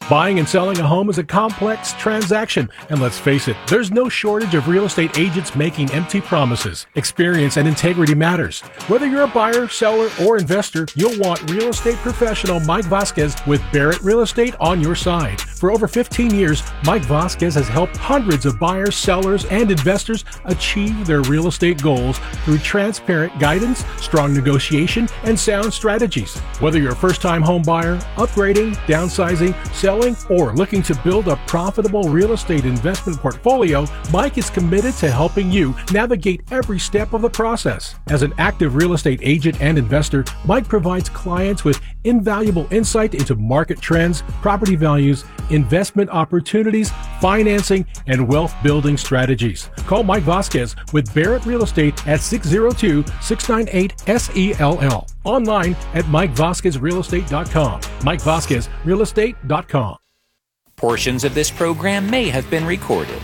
Buying and selling a home is a complex transaction, and let's face it, there's no shortage of real estate agents making empty promises. Experience and integrity matters. Whether you're a buyer, seller, or investor, you'll want real estate professional Mike Vasquez with Barrett Real Estate on your side. For over 15 years, Mike Vasquez has helped hundreds of buyers, sellers, and investors achieve their real estate goals through transparent guidance, strong negotiation, and sound strategies. Whether you're a first-time home buyer, upgrading, downsizing, selling, or looking to build a profitable real estate investment portfolio, Mike is committed to helping you navigate every step of the process. As an active real estate agent and investor, Mike provides clients with invaluable insight into market trends, property values, investment opportunities, financing, and wealth building strategies. Call Mike Vasquez with Barrett Real Estate at 602-698-SELL. Online at MikeVasquezRealEstate.com. MikeVasquezRealEstate.com. Portions of this program may have been recorded.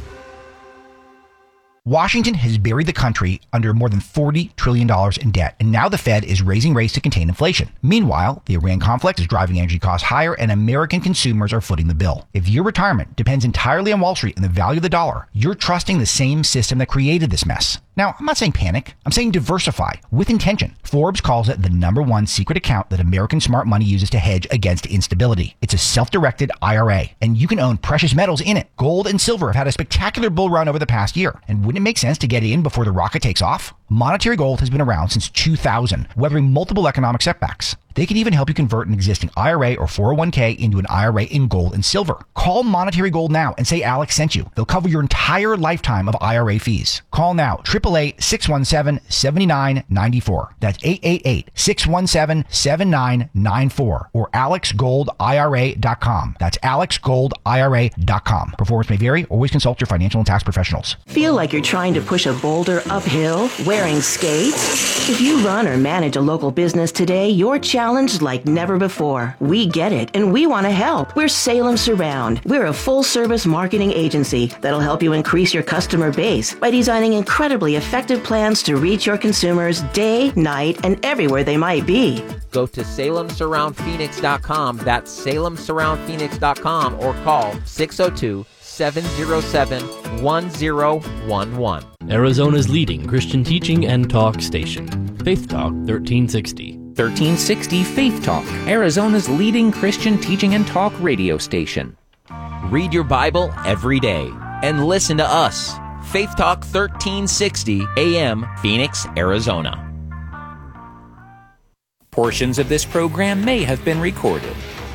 Washington has buried the country under more than $40 trillion in debt, and now the Fed is raising rates to contain inflation. Meanwhile, the Iran conflict is driving energy costs higher, and American consumers are footing the bill. If your retirement depends entirely on Wall Street and the value of the dollar, you're trusting the same system that created this mess. Now, I'm not saying panic. I'm saying diversify with intention. Forbes calls it the #1 secret account that American smart money uses to hedge against instability. It's a self-directed IRA, and you can own precious metals in it. Gold and silver have had a spectacular bull run over the past year, and wouldn't it make sense to get in before the rocket takes off? Monetary Gold has been around since 2000, weathering multiple economic setbacks. They can even help you convert an existing IRA or 401k into an IRA in gold and silver. Call Monetary Gold now and say Alex sent you. They'll cover your entire lifetime of IRA fees. Call now, 888-617-7994. That's 888-617-7994 or AlexGoldIRA.com. That's AlexGoldIRA.com. Performance may vary. Always consult your financial and tax professionals. Feel like you're trying to push a boulder uphill wearing skates? If you run or manage a local business today, you're challenged like never before. We get it, and we want to help. We're Salem Surround. We're a full-service marketing agency that'll help you increase your customer base by designing incredibly effective plans to reach your consumers day, night, and everywhere they might be. Go to SalemSurroundPhoenix.com. That's SalemSurroundPhoenix.com or call 602-707-1011. Arizona's leading Christian teaching and talk station. Faith Talk 1360. 1360 Faith Talk, Arizona's leading Christian teaching and talk radio station. Read your Bible every day and listen to us. Faith Talk 1360 AM, Phoenix, Arizona. Portions of this program may have been recorded.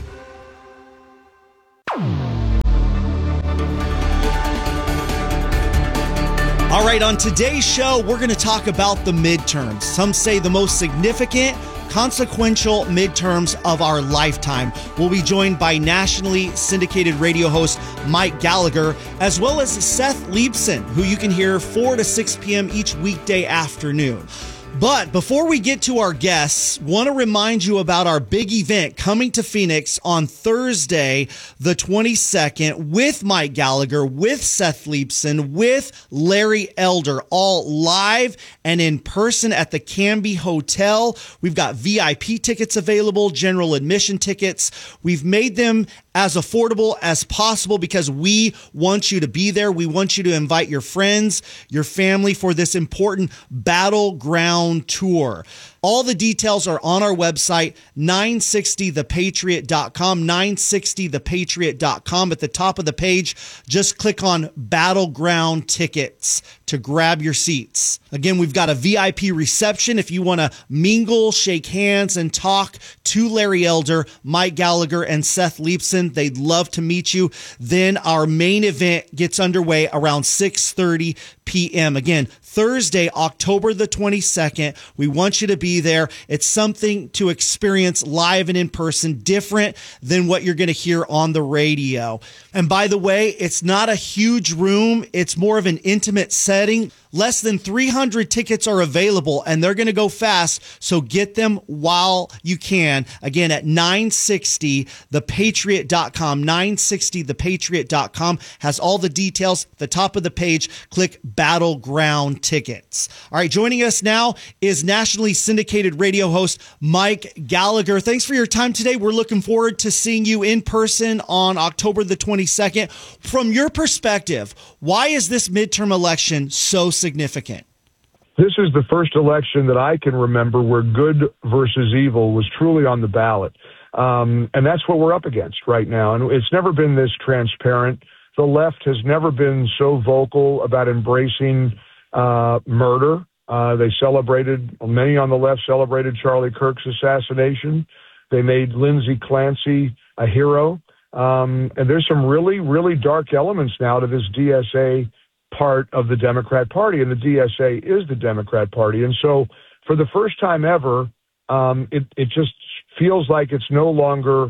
All right, on today's show, we're going to talk about the midterms. Some say the most significant, consequential midterms of our lifetime. We'll be joined by nationally syndicated radio host Mike Gallagher, as well as Seth Leibson, who you can hear 4 to 6 p.m. each weekday afternoon. But before we get to our guests, want to remind you about our big event coming to Phoenix on Thursday, the 22nd, with Mike Gallagher, with Seth Leibson, with Larry Elder, all live and in person at the Canby Hotel. We've got VIP tickets available, general admission tickets. We've made them as affordable as possible because we want you to be there. We want you to invite your friends, your family for this important battleground tour. All the details are on our website, 960thepatriot.com, 960thepatriot.com. At the top of the page, just click on Battleground Tickets to grab your seats. Again, we've got a VIP reception if you want to mingle, shake hands, and talk to Larry Elder, Mike Gallagher, and Seth Leibson. They'd love to meet you. Then our main event gets underway around 6:30 p.m. Again, Thursday, October the 22nd. We want you to be there. It's something to experience live and in person, different than what you're going to hear on the radio. And by the way, it's not a huge room. It's more of an intimate setting. Less than 300 tickets are available, and they're going to go fast, so get them while you can. Again, at 960thepatriot.com. 960thepatriot.com has all the details. At the top of the page, click Battleground Tickets. All right, joining us now is nationally syndicated radio host Mike Gallagher. Thanks for your time today. We're looking forward to seeing you in person on October the 22nd. From your perspective, why is this midterm election so significant? This is the first election that I can remember where good versus evil was truly on the ballot. And that's what we're up against right now. And it's never been this transparent. The left has never been so vocal about embracing murder. Many on the left celebrated Charlie Kirk's assassination. They made Lindsey Clancy a hero. And there's some really, really dark elements now to this DSA part of the Democrat Party, and the DSA is the Democrat Party. And so for the first time ever, it just feels like it's no longer,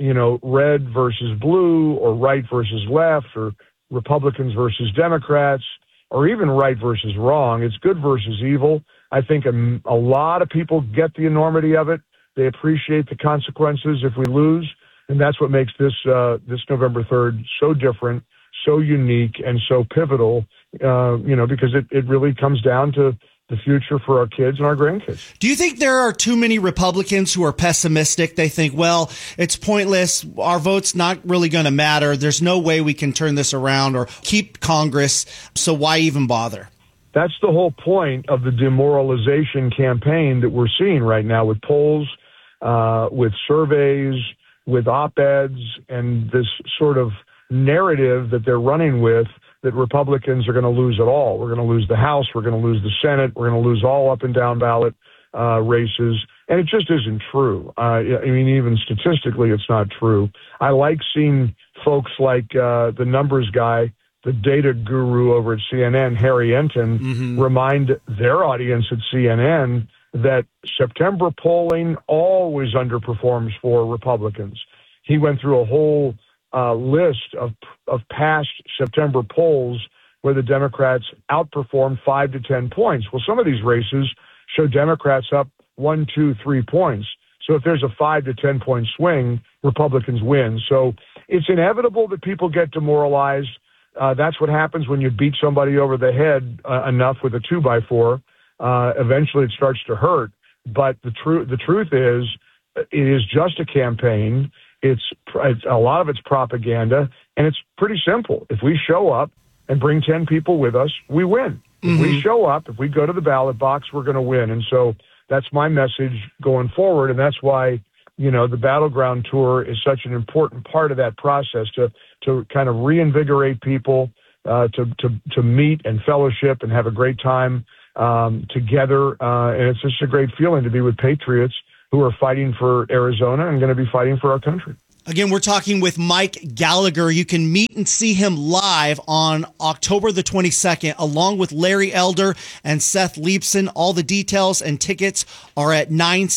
red versus blue or right versus left or Republicans versus Democrats or even right versus wrong. It's good versus evil. I think a lot of people get the enormity of it. They appreciate the consequences if we lose. And that's what makes this November 3rd so different, so unique, and so pivotal, because it really comes down to the future for our kids and our grandkids. Do you think there are too many Republicans who are pessimistic? They think, well, it's pointless. Our vote's not really going to matter. There's no way we can turn this around or keep Congress. So why even bother? That's the whole point of the demoralization campaign that we're seeing right now with polls, with surveys, with op-eds, and this sort of narrative that they're running with that Republicans are going to lose it all. We're going to lose the House. We're going to lose the Senate. We're going to lose all up and down ballot races. And it just isn't true. Even statistically, it's not true. I like seeing folks like the numbers guy, the data guru over at CNN, Harry Enton, remind their audience at CNN that September polling always underperforms for Republicans. He went through a whole list of past September polls where the Democrats outperformed 5 to 10 points. Well, some of these races show Democrats up 1, 2, 3 points. So if there's a 5 to 10 point swing, Republicans win. So it's inevitable that people get demoralized. That's what happens when you beat somebody over the head enough with a 2x4. Eventually it starts to hurt. But the truth is, it is just a campaign. It's a lot of it's propaganda, and it's pretty simple. If we show up and bring 10 people with us, we win. If we show up, if we go to the ballot box, we're going to win. And so that's my message going forward, and that's why the Battleground Tour is such an important part of that process to kind of reinvigorate people, to meet and fellowship and have a great time together. And it's just a great feeling to be with patriots who are fighting for Arizona and going to be fighting for our country. Again, we're talking with Mike Gallagher. You can meet and see him live on October the 22nd, along with Larry Elder and Seth Leibson. All the details and tickets are at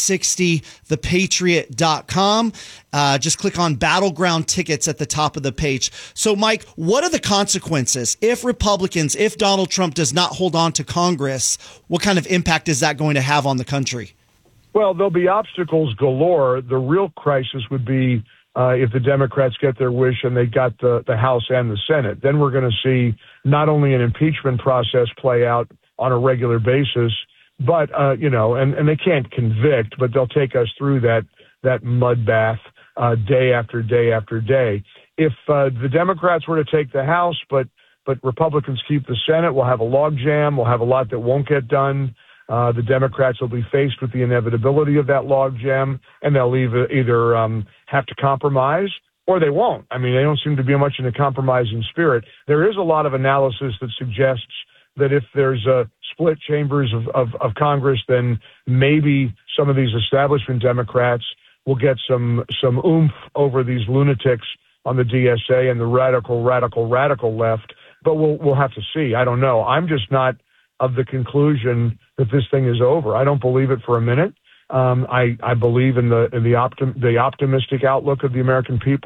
960thepatriot.com. Just click on Battleground Tickets at the top of the page. So, Mike, what are the consequences if Donald Trump does not hold on to Congress? What kind of impact is that going to have on the country? Well, there'll be obstacles galore. The real crisis would be if the Democrats get their wish and they got the House and the Senate. Then we're going to see not only an impeachment process play out on a regular basis, but, and they can't convict, but they'll take us through that mud bath day after day after day. If the Democrats were to take the House, but Republicans keep the Senate, we'll have a logjam. We'll have a lot that won't get done. The Democrats will be faced with the inevitability of that logjam, and they'll either have to compromise or they won't. I mean, they don't seem to be much in a compromising spirit. There is a lot of analysis that suggests that if there's split chambers of Congress, then maybe some of these establishment Democrats will get some oomph over these lunatics on the DSA and the radical left. But we'll have to see. I don't know. I'm just not of the conclusion that this thing is over. I don't believe it for a minute. I believe in the optimistic outlook of the American people.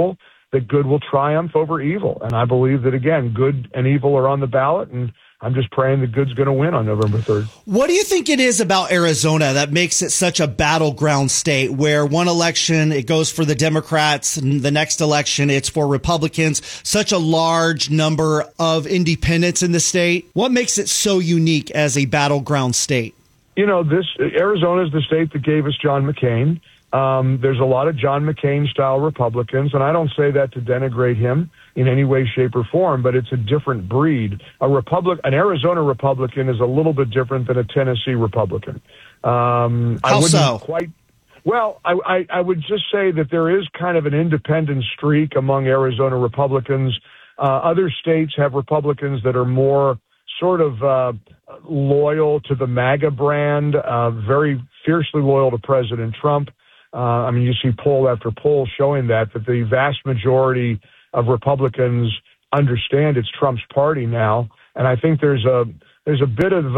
that good will triumph over evil. And I believe that, again, good and evil are on the ballot, and I'm just praying that good's going to win on November 3rd. What do you think it is about Arizona that makes it such a battleground state where one election it goes for the Democrats and the next election it's for Republicans, such a large number of independents in the state? What makes it so unique as a battleground state? You know, Arizona is the state that gave us John McCain. There's a lot of John McCain-style Republicans, and I don't say that to denigrate him in any way, shape, or form, but it's a different breed. An Arizona Republican is a little bit different than a Tennessee Republican. How so? I would just say that there is kind of an independent streak among Arizona Republicans. Other states have Republicans that are more sort of loyal to the MAGA brand, very fiercely loyal to President Trump. You see poll after poll showing that the vast majority of Republicans understand it's Trump's party now, and I think there's a bit of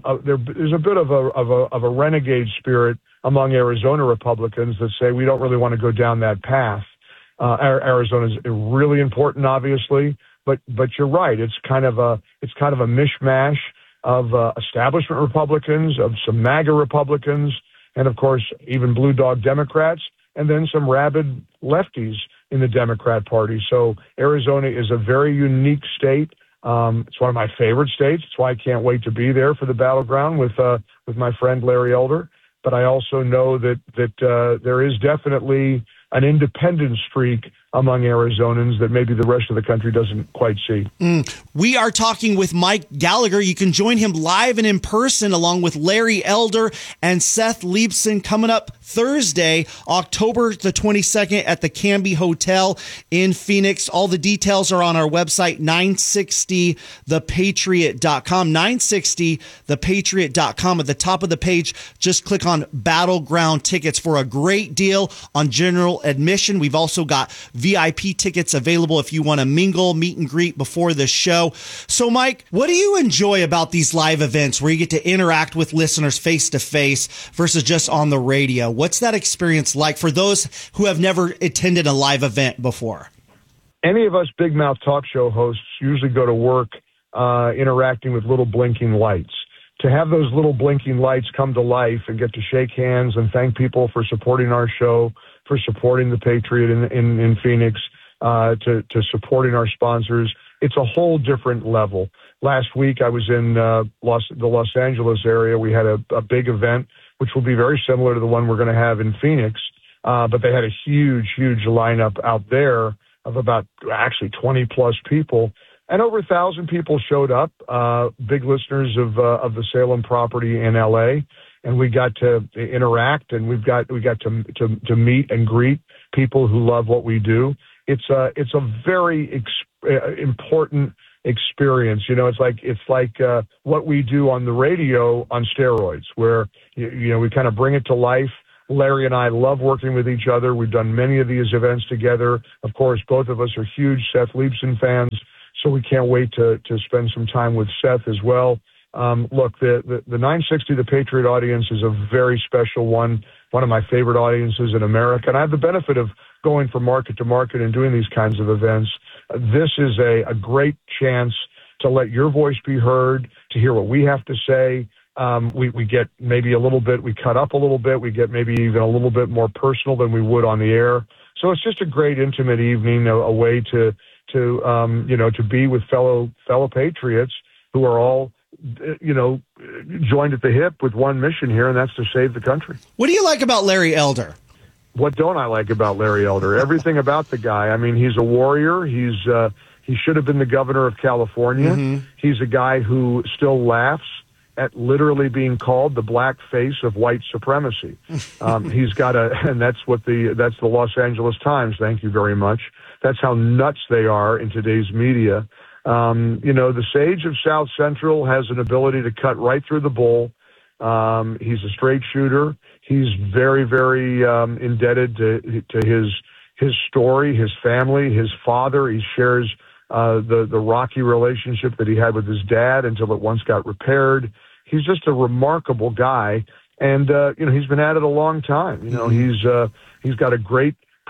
a renegade spirit among Arizona Republicans that say we don't really want to go down that path. Arizona's really important, obviously, but you're right. It's kind of a mishmash of establishment Republicans, of some MAGA Republicans, and of course even blue dog Democrats, and then some rabid lefties in the Democrat Party. So Arizona is a very unique state. It's one of my favorite states. That's why I can't wait to be there for the battleground with my friend Larry Elder. But I also know that there is definitely an independent streak among Arizonans that maybe the rest of the country doesn't quite see. We are talking with Mike Gallagher. You can join him live and in person along with Larry Elder and Seth Leibson coming up Thursday, October the 22nd at the Canby Hotel in Phoenix. All the details are on our website, 960thepatriot.com, 960thepatriot.com. At the top of the page, just click on Battleground Tickets for a great deal on general admission. We've also got VIP tickets available if you want to mingle, meet and greet before the show. So, Mike, what do you enjoy about these live events where you get to interact with listeners face to face versus just on the radio? What's that experience like for those who have never attended a live event before? Any of us big mouth talk show hosts usually go to work interacting with little blinking lights. To have those little blinking lights come to life and get to shake hands and thank people for supporting our show, for supporting the Patriot in Phoenix, to supporting our sponsors, it's a whole different level. Last week I was in the Los Angeles area. We had a big event, which will be very similar to the one we're going to have in Phoenix, but they had a huge lineup out there of about actually 20 plus people, and over 1,000 people showed up, big listeners of the Salem property in LA. And we got to interact, and we got to meet and greet people who love what we do. It's a very important experience. You know, it's like what we do on the radio on steroids, where we kind of bring it to life. Larry and I love working with each other. We've done many of these events together. Of course, both of us are huge Seth Leibson fans, so we can't wait to spend some time with Seth as well. Look, the 960 The Patriot audience is a very special one of my favorite audiences in America. And I have the benefit of going from market to market and doing these kinds of events. This is a great chance to let your voice be heard, to hear what we have to say. We get maybe a little bit, we cut up a little bit, we get maybe even a little bit more personal than we would on the air. So it's just a great intimate evening, a way to be with fellow patriots who are all, joined at the hip with one mission here, and that's to save the country. What do you like about Larry Elder? What don't I like about Larry Elder? Everything about the guy. I mean, he's a warrior. He should have been the governor of California. Mm-hmm. He's a guy who still laughs at literally being called the black face of white supremacy. He's got and that's the Los Angeles Times. Thank you very much. That's how nuts they are in today's media. The sage of South Central has an ability to cut right through the bull. He's a straight shooter. He's very, very indebted to his story, his family, his father. He shares the rocky relationship that he had with his dad until it once got repaired. He's just a remarkable guy, and he's been at it a long time. He's got a great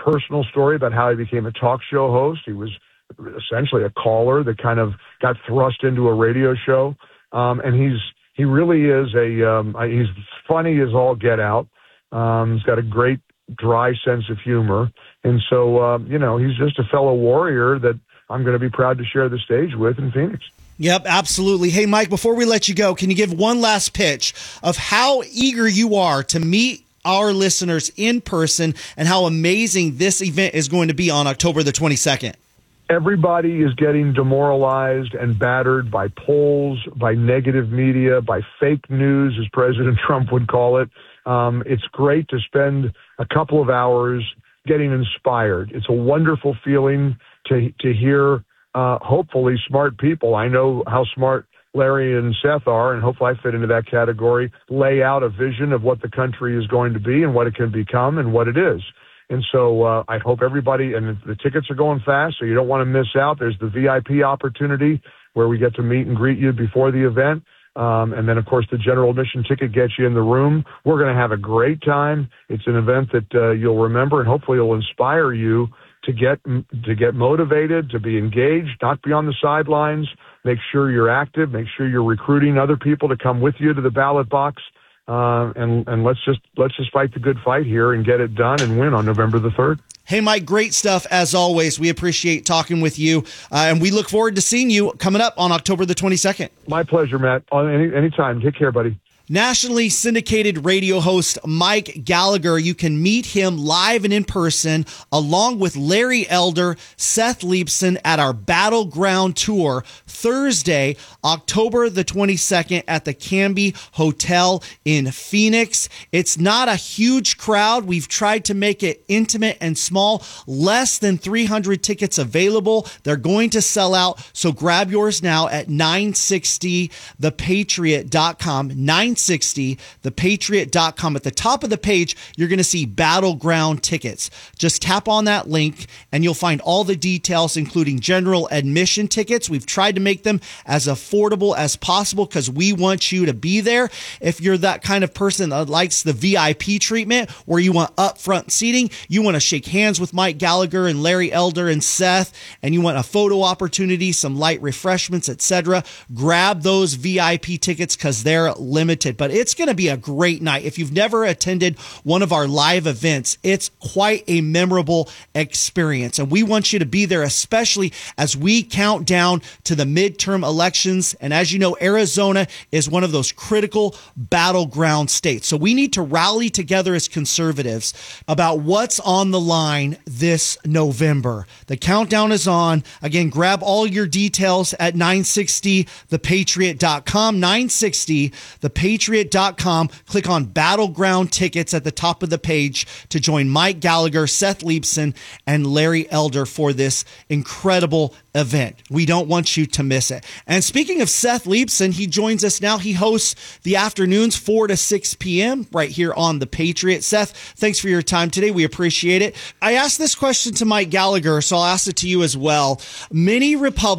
personal story about how he became a talk show host. He was essentially a caller that kind of got thrust into a radio show. And he really is he's funny as all get out. He's got a great dry sense of humor. And so, he's just a fellow warrior that I'm going to be proud to share the stage with in Phoenix. Yep, absolutely. Hey, Mike, before we let you go, can you give one last pitch of how eager you are to meet our listeners in person and how amazing this event is going to be on October the 22nd? Everybody is getting demoralized and battered by polls, by negative media, by fake news, as President Trump would call it. It's great to spend a couple of hours getting inspired. It's a wonderful feeling to hear, hopefully, smart people. I know how smart Larry and Seth are, and hopefully I fit into that category, lay out a vision of what the country is going to be and what it can become and what it is. And so I hope everybody, and the tickets are going fast, so you don't want to miss out. There's the VIP opportunity where we get to meet and greet you before the event. And then, of course, the general admission ticket gets you in the room. We're going to have a great time. It's an event that you'll remember, and hopefully it'll inspire you to get motivated, to be engaged, not be on the sidelines. Make sure you're active. Make sure you're recruiting other people to come with you to the ballot box. And let's just fight the good fight here and get it done and win on November the 3rd. Hey, Mike, great stuff as always. We appreciate talking with you, and we look forward to seeing you coming up on October the 22nd. My pleasure, Matt. Anytime. Take care, buddy. Nationally syndicated radio host Mike Gallagher. You can meet him live and in person, along with Larry Elder, Seth Leibsohn at our Battleground Tour Thursday, October the 22nd at the Canby Hotel in Phoenix. It's not a huge crowd. We've tried to make it intimate and small. Less than 300 tickets available. They're going to sell out, so grab yours now at 960thepatriot.com. 960thepatriot.com. At the top of the page, you're going to see Battleground tickets. Just tap on that link and you'll find all the details, including general admission tickets. We've tried to make them as affordable as possible because we want you to be there. If you're that kind of person that likes the VIP treatment where you want upfront seating, you want to shake hands with Mike Gallagher and Larry Elder and Seth, and you want a photo opportunity, some light refreshments, etc., grab those VIP tickets because they're limited. But it's going to be a great night. If you've never attended one of our live events, it's quite a memorable experience. And we want you to be there, especially as we count down to the midterm elections. And as you know, Arizona is one of those critical battleground states. So we need to rally together as conservatives about what's on the line this November. The countdown is on. Again, grab all your details at 960thepatriot.com. 960thepatriot.com. Click on Battleground tickets at the top of the page to join Mike Gallagher, Seth Leibsohn, and Larry Elder for this incredible event. We don't want you to miss it. And speaking of Seth Leibsohn, he joins us now. He hosts the afternoons 4 to 6 p.m. right here on The Patriot. Seth, thanks for your time today. We appreciate it. I asked this question to Mike Gallagher, so I'll ask it to you as well. Many Republicans